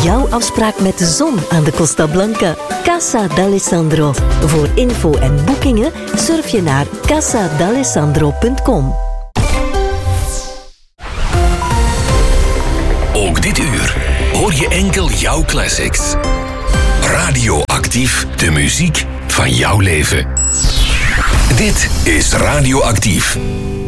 jouw afspraak met de zon aan de Costa Blanca. Casa d'Alessandro. Voor info en boekingen surf je naar casadalessandro.com. Ook dit uur hoor je enkel jouw classics. Radioactief, de muziek van jouw leven. Dit is Radioactief.